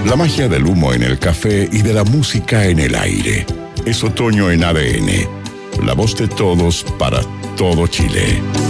La magia del humo en el café y de la música en el aire. Es otoño en ADN. La voz de todos para todo Chile.